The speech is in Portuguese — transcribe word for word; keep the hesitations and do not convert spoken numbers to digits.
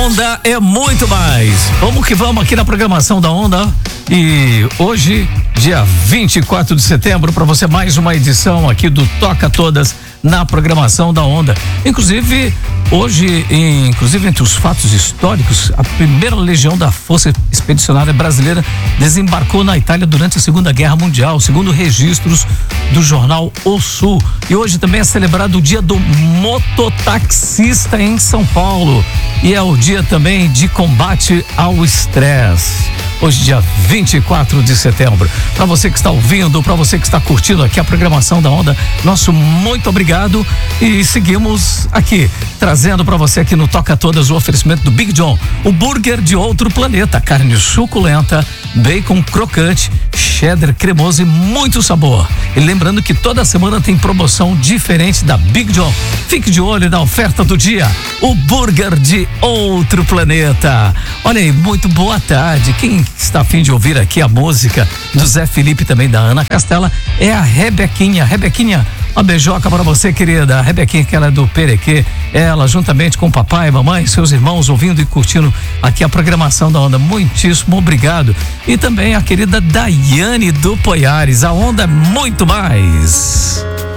Onda é muito mais. Vamos que vamos aqui na programação da Onda. E hoje, dia vinte e quatro de setembro, para você mais uma edição aqui do Toca Todas na programação da Onda. Inclusive, hoje, inclusive entre os fatos históricos, a primeira legião da Força Expedicionária Brasileira desembarcou na Itália durante a Segunda Guerra Mundial, segundo registros do jornal O Sul. E hoje também é celebrado o dia do mototaxista em São Paulo. E é o dia também de combate ao estresse. Hoje, dia vinte e quatro de setembro. Para você que está ouvindo, para você que está curtindo aqui a programação da Onda, nosso muito obrigado. E seguimos aqui, trazendo para você aqui no Toca Todas o oferecimento do Big John, o burger de outro planeta, carne suculenta, bacon crocante, cheddar cremoso e muito sabor. E lembrando que toda semana tem promoção diferente da Big John. Fique de olho na oferta do dia, o burger de outro planeta. Olha aí, muito boa tarde. Quem está a fim de ouvir aqui a música do Zé Felipe, também da Ana Castela, é a Rebequinha. Rebequinha, uma beijoca para você, querida. A Rebequinha, que ela é do Perequê, ela juntamente com o papai, mamãe, seus irmãos, ouvindo e curtindo aqui a programação da Onda. Muitíssimo obrigado. E também a querida Daiane do Poiares. A Onda é muito mais.